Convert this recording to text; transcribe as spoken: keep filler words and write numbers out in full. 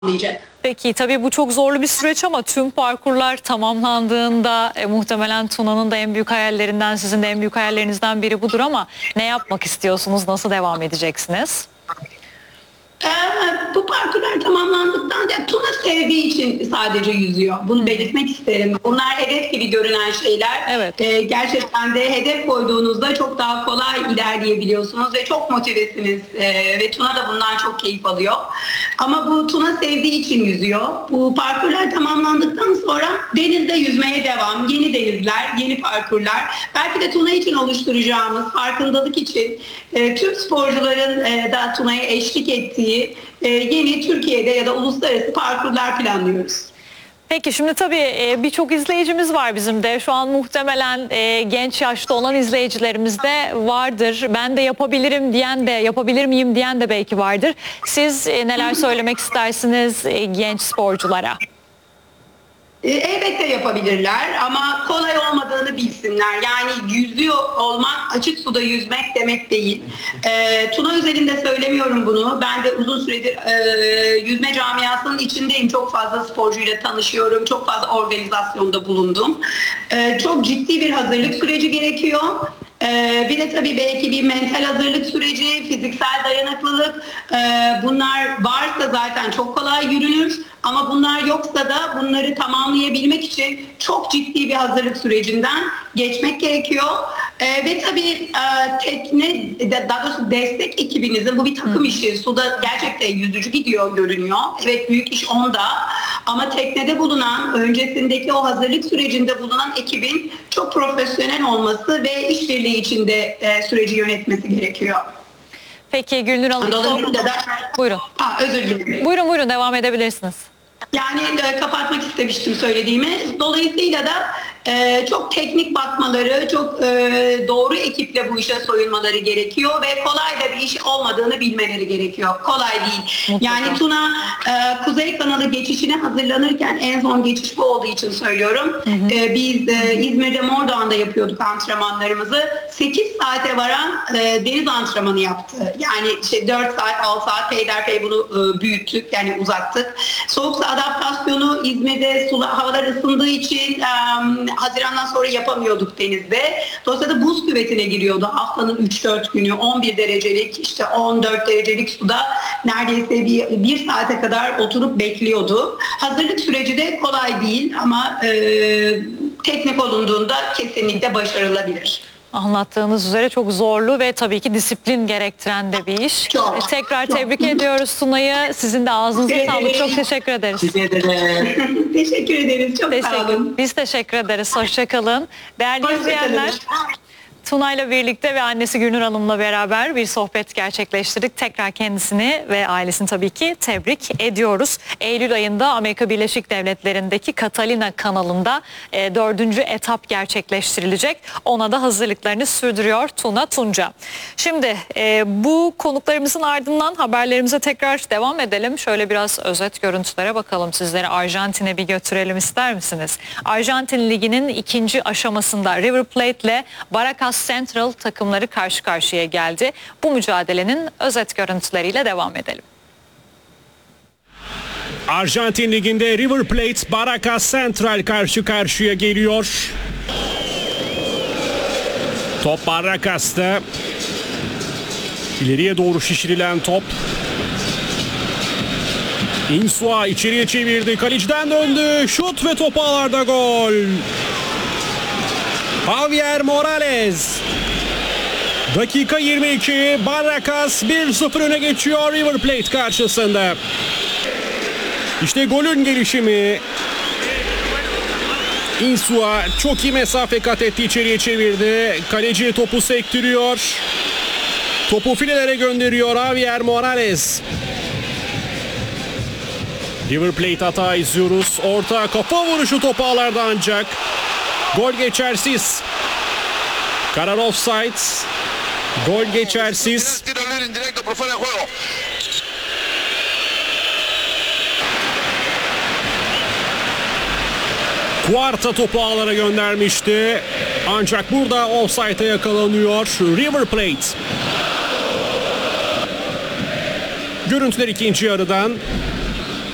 tamamlayacak. Peki tabii bu çok zorlu bir süreç ama tüm parkurlar tamamlandığında e, muhtemelen Tuna'nın da en büyük hayallerinden, sizin de en büyük hayallerinizden biri budur ama ne yapmak istiyorsunuz, nasıl devam edeceksiniz? Ee, bu parkurlar tamamlandıktan sonra Tuna sevdiği için sadece yüzüyor. Bunu belirtmek isterim. Bunlar hedef gibi görünen şeyler. Evet. Ee, gerçekten de hedef koyduğunuzda çok daha kolay ilerleyebiliyorsunuz ve çok motivesiniz. Ee, ve Tuna da bundan çok keyif alıyor. Ama bu Tuna sevdiği için yüzüyor. Bu parkurlar tamamlandıktan sonra denizde yüzmeye devam. Yeni denizler, yeni parkurlar. Belki de Tuna için oluşturacağımız farkındalık için e, tüm sporcuların e, da Tuna'ya eşlik ettiği yeni Türkiye'de ya da uluslararası parkurlar planlıyoruz. Peki şimdi tabii birçok izleyicimiz var bizim de. Şu an muhtemelen genç yaşta olan izleyicilerimiz de vardır. Ben de yapabilirim diyen de, yapabilir miyim diyen de belki vardır. Siz neler söylemek istersiniz genç sporculara? Elbette yapabilirler ama kolay olmadığını bilsinler. Yani yüzüyor olmak açık suda yüzmek demek değil. E, Tuna özelinde söylemiyorum bunu. Ben de uzun süredir e, yüzme camiasının içindeyim. Çok fazla sporcuyla tanışıyorum. Çok fazla organizasyonda bulundum. E, çok ciddi bir hazırlık süreci gerekiyor. Ee, bir de tabii belki bir mental hazırlık süreci, fiziksel dayanıklılık, ee, bunlar varsa zaten çok kolay yürünür ama bunlar yoksa da bunları tamamlayabilmek için çok ciddi bir hazırlık sürecinden geçmek gerekiyor. Ee, ve tabii e, tekne, daha doğrusu destek ekibinizin, bu bir takım işi, suda gerçekten yüzücü gidiyor görünüyor. Evet, büyük iş onda ama teknede bulunan, öncesindeki o hazırlık sürecinde bulunan ekibin çok profesyonel olması ve işbirliği içinde e, süreci yönetmesi gerekiyor. Peki Gülnur Hanım. Dolayısıyla da, buyurun. Ha, özür dilerim. Buyurun buyurun devam edebilirsiniz. Yani e, kapatmak istemiştim söylediğimi. Dolayısıyla da e, çok teknik bakmaları, çok e, doğru ekiple bu işe soyunmaları gerekiyor ve kolay da bir iş olmadığını bilmeleri gerekiyor. Kolay değil. Mutlaka. Yani Tuna e, Kuzey Kanalı geçişine hazırlanırken en son geçiş bu olduğu için söylüyorum. Hı hı. E, biz e, İzmir'de Mordoğan'da yapıyorduk antrenmanlarımızı. sekiz saate varan e, deniz antrenmanı yaptı. Yani işte dört saat, altı saat peyderpey bunu e, büyüttük, yani uzattık. Soğuk su adaptasyonu İzmir'de su, havalar ısındığı için um, Haziran'dan sonra yapamıyorduk denizde. Dolayısıyla buz küvetine giriyordu haftanın üç dört günü. on bir derecelik, işte on dört derecelik suda neredeyse bir, bir saate kadar oturup bekliyordu. Hazırlık süreci de kolay değil ama e, teknik olunduğunda kesinlikle başarılabilir. Anlattığınız üzere çok zorlu ve tabii ki disiplin gerektiren de bir iş. Çok, Tekrar çok. tebrik ediyoruz Tuna'yı. Sizin de ağzınıza sağlık. Çok teşekkür ederiz. Teşekkür ederiz. Çok Teşekkür. sağ olun. Biz teşekkür ederiz. Hoşçakalın. Değerli Hoşça izleyenler, kalın. Tuna'yla birlikte ve annesi Gülnur Hanım'la beraber bir sohbet gerçekleştirdik. Tekrar kendisini ve ailesini tabii ki tebrik ediyoruz. Eylül ayında Amerika Birleşik Devletleri'ndeki Catalina kanalında e, dördüncü etap gerçekleştirilecek. Ona da hazırlıklarını sürdürüyor Tuna Tunca. Şimdi e, bu konuklarımızın ardından haberlerimize tekrar devam edelim. Şöyle biraz özet görüntülere bakalım. Sizleri Arjantin'e bir götürelim ister misiniz? Arjantin Ligi'nin ikinci aşamasında River Plate ile Barracas Central takımları karşı karşıya geldi. Bu mücadelenin özet görüntüleriyle devam edelim. Arjantin Ligi'nde River Plate Barracas Central karşı karşıya geliyor. Top Barracas'ta. İleriye doğru şişirilen top. Insua içeriye çevirdi. Kaleciden döndü. Şut ve top ağlarda gol. Javier Morales. Dakika yirmi iki. Barracas bir sıfır öne geçiyor River Plate karşısında. İşte golün gelişimi. Insua çok iyi mesafe kat etti, içeriye çevirdi. Kaleci topu sektiriyor. Topu filelere gönderiyor Javier Morales. River Plate hata izliyoruz. Orta kafa vuruşu top ağlarda ancak. Gol geçersiz. Karar offside. Gol geçersiz. Cuarta topu ağlara göndermişti. Ancak burada offside'e yakalanıyor River Plate. Görüntüler ikinci yarıdan.